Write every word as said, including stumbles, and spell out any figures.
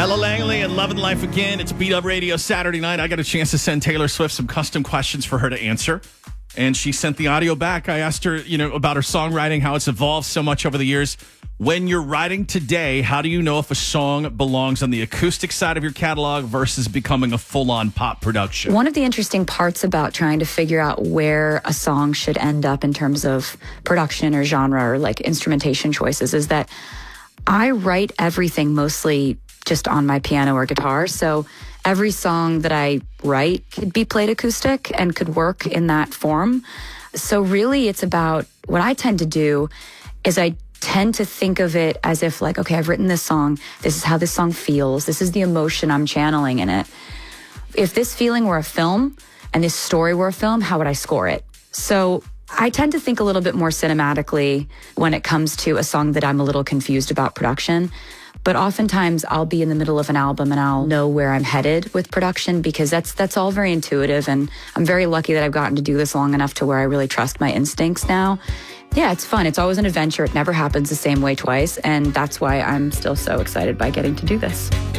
Ella Langley and Lovin' Life Again. It's Beat Up Radio Saturday night. I got a chance to send Taylor Swift some custom questions for her to answer. And she sent the audio back. I asked her, you know, about her songwriting, how it's evolved so much over the years. When you're writing today, how do you know if a song belongs on the acoustic side of your catalog versus becoming a full-on pop production? One of the interesting parts about trying to figure out where a song should end up in terms of production or genre or like instrumentation choices is that I write everything mostly just on my piano or guitar. So every song that I write could be played acoustic and could work in that form. So really it's about, what I tend to do is I tend to think of it as if like, okay, I've written this song. This is how this song feels. This is the emotion I'm channeling in it. If this feeling were a film and this story were a film, how would I score it? So I tend to think a little bit more cinematically when it comes to a song that I'm a little confused about production. But oftentimes I'll be in the middle of an album and I'll know where I'm headed with production because that's that's all very intuitive. And I'm very lucky that I've gotten to do this long enough to where I really trust my instincts now. Yeah, it's fun. It's always an adventure. It never happens the same way twice. And that's why I'm still so excited by getting to do this.